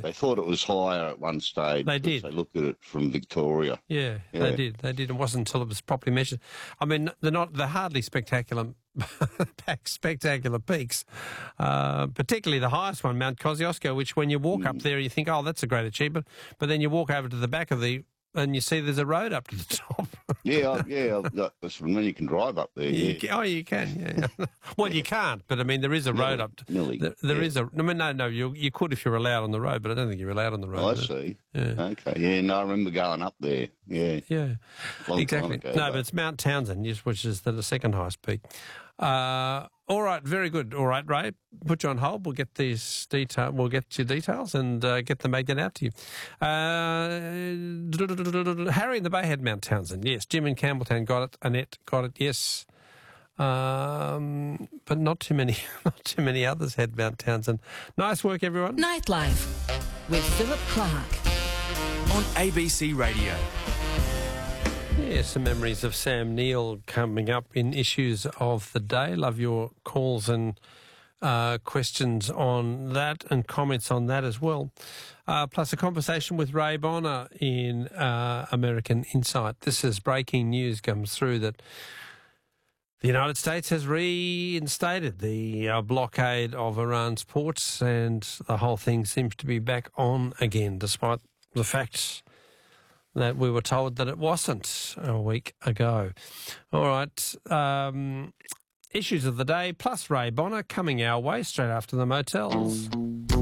They thought it was higher at one stage. They did. They looked at it from Victoria. Yeah, they did. They did. It wasn't until it was properly measured. I mean, they're hardly spectacular peaks, particularly the highest one, Mount Kosciuszko, which when you walk up there, you think, oh, that's a great achievement. But then you walk over to the back of and you see there's a road up to the top. That's when you can drive up there. You can. Yeah. Well, you can't, but I mean, there is a road up. There is a. I mean, no. You could if you're allowed on the road, but I don't think you're allowed on the road. Oh, I see. Yeah. Okay. Yeah. No, I remember going up there. Yeah. Yeah. Exactly. No, but it's Mount Townsend, which is the second highest peak. All right, very good. All right, Ray, put you on hold. We'll get your details and get the magnet out to you. Harry in the Bay had Mount Townsend. Yes. Jim in Campbelltown got it. Annette got it. Yes. But not too many others had Mount Townsend. Nice work, everyone. Nightlife with Philip Clark on ABC Radio. Yeah, some memories of Sam Neill coming up in issues of the day. Love your calls and questions on that and comments on that as well. Plus a conversation with Ray Bonner in American Insight. This is breaking news comes through that the United States has reinstated the blockade of Iran's ports, and the whole thing seems to be back on again, despite the fact that we were told that it wasn't a week ago. All right. Issues of the day, plus Ray Bonner coming our way straight after the Motels.